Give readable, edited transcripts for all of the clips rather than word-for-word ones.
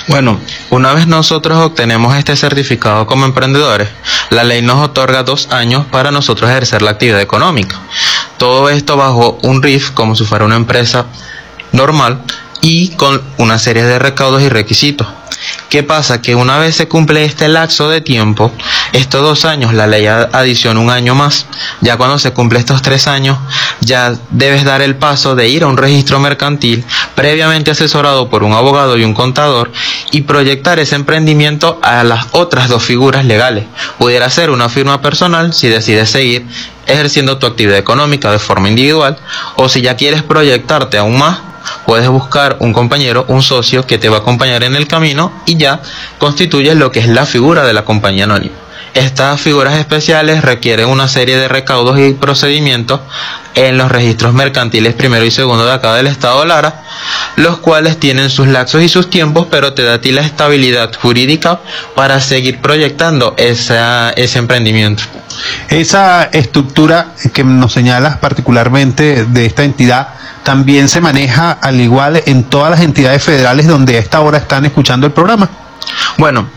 Bueno, una vez nosotros obtenemos este certificado como emprendedores, la ley nos otorga 2 años para nosotros ejercer la actividad económica. Todo esto bajo un RIF, como si fuera una empresa normal y con una serie de recaudos y requisitos. ¿Qué pasa? Que una vez se cumple este lapso de tiempo, estos 2 años, la ley adiciona 1 año más. Ya cuando se cumple estos 3 años, ya debes dar el paso de ir a un registro mercantil previamente asesorado por un abogado y un contador y proyectar ese emprendimiento a las otras 2 figuras legales. Pudiera ser una firma personal si decides seguir ejerciendo tu actividad económica de forma individual, o si ya quieres proyectarte aún más, puedes buscar un compañero, un socio que te va a acompañar en el camino y ya constituyes lo que es la figura de la compañía anónima. Estas figuras especiales requieren una serie de recaudos y procedimientos en los registros mercantiles primero y segundo de acá del estado Lara, los cuales tienen sus lapsos y sus tiempos, pero te da a ti la estabilidad jurídica para seguir proyectando ese emprendimiento. Esa estructura que nos señalas particularmente de esta entidad también se maneja al igual en todas las entidades federales donde a esta hora están escuchando el programa. Bueno,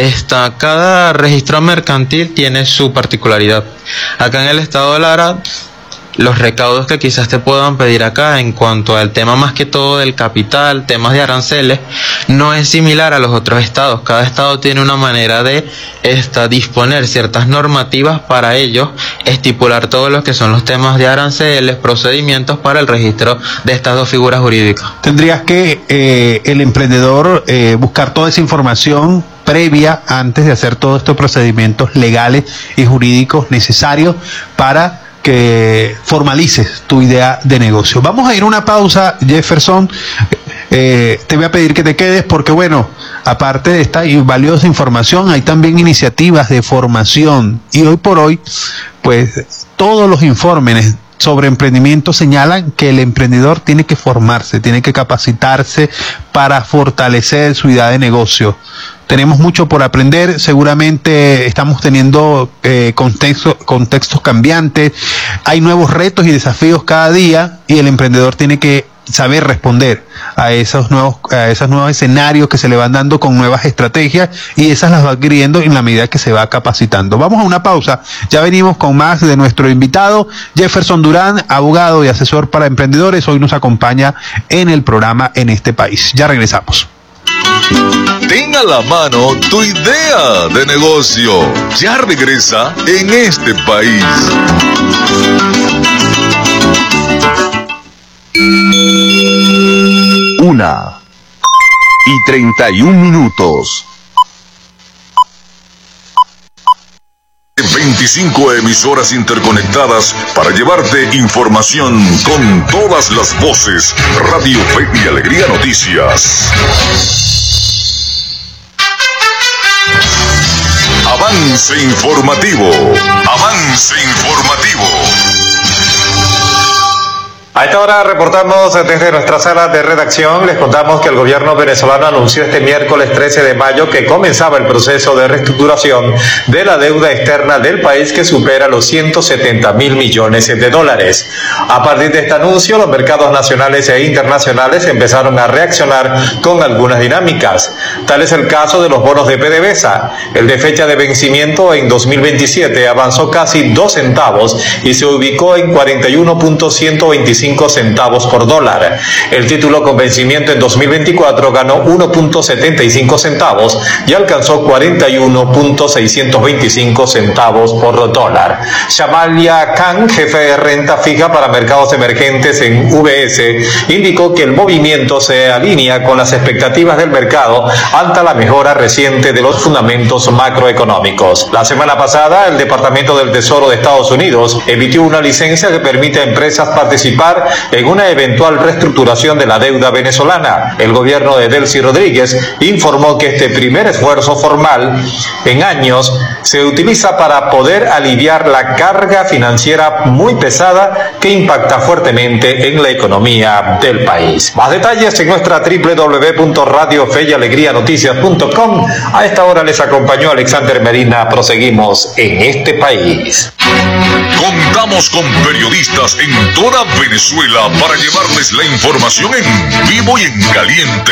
cada registro mercantil tiene su particularidad. Acá en el estado de Lara, los recaudos que quizás te puedan pedir acá en cuanto al tema más que todo del capital, temas de aranceles, no es similar a los otros estados. Cada estado tiene una manera de disponer ciertas normativas para ellos, estipular todo lo que son los temas de aranceles, procedimientos para el registro de estas 2 figuras jurídicas. Tendrías que el emprendedor buscar toda esa información previa antes de hacer todos estos procedimientos legales y jurídicos necesarios para que formalices tu idea de negocio. Vamos a ir a una pausa, Jefferson. Te voy a pedir que te quedes porque, bueno, aparte de esta valiosa información, hay también iniciativas de formación. Y hoy por hoy, pues, todos los informes sobre emprendimiento señalan que el emprendedor tiene que formarse, tiene que capacitarse para fortalecer su idea de negocio. Tenemos mucho por aprender, seguramente estamos teniendo contextos cambiantes, hay nuevos retos y desafíos cada día y el emprendedor tiene que saber responder a esos nuevos escenarios que se le van dando con nuevas estrategias y esas las va adquiriendo en la medida que se va capacitando. Vamos a una pausa, ya venimos con más de nuestro invitado, Jefferson Durán, abogado y asesor para emprendedores, hoy nos acompaña en el programa En Este País. Ya regresamos. Ten a la mano tu idea de negocio. Ya regresa En Este País. 1:31. 25 emisoras interconectadas para llevarte información con todas las voces. Radio Fe y Alegría Noticias. Avance informativo. Avance informativo. A esta hora reportamos desde nuestra sala de redacción. Les contamos que el gobierno venezolano anunció este miércoles 13 de mayo que comenzaba el proceso de reestructuración de la deuda externa del país que supera los 170.000 millones de dólares. A partir de este anuncio, los mercados nacionales e internacionales empezaron a reaccionar con algunas dinámicas. Tal es el caso de los bonos de PDVSA. El de fecha de vencimiento en 2027 avanzó casi 2 centavos y se ubicó en 41.125 centavos por dólar. El título con vencimiento en 2024 ganó 1.75 centavos y alcanzó 41.625 centavos por dólar. Shamalia Khan, jefe de renta fija para mercados emergentes en UBS, indicó que el movimiento se alinea con las expectativas del mercado ante la mejora reciente de los fundamentos macroeconómicos. La semana pasada, el Departamento del Tesoro de Estados Unidos emitió una licencia que permite a empresas participar en una eventual reestructuración de la deuda venezolana. El gobierno de Delcy Rodríguez informó que este primer esfuerzo formal en años se utiliza para poder aliviar la carga financiera muy pesada que impacta fuertemente en la economía del país. Más detalles en nuestra www.radiofeyalegrianoticias.com. A esta hora les acompañó Alexander Medina. Proseguimos En Este País. Contamos con periodistas en toda Venezuela para llevarles la información en vivo y en caliente.